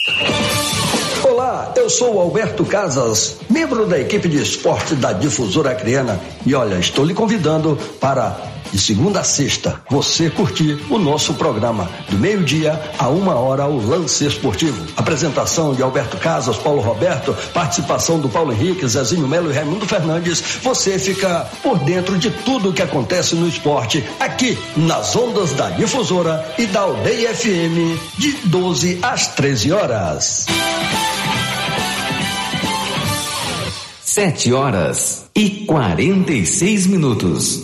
Olá, eu sou o Alberto Casas, membro da equipe de esporte da Difusora Acreana, e olha, estou lhe convidando para, de segunda a sexta, você curtir o nosso programa, do meio-dia a 1h, o Lance Esportivo. Apresentação de Alberto Casas, Paulo Roberto, participação do Paulo Henrique, Zezinho Melo e Raimundo Fernandes. Você fica por dentro de tudo o que acontece no esporte, aqui nas ondas da Difusora e da Aldeia FM, de 12 às 13 horas. 7h46.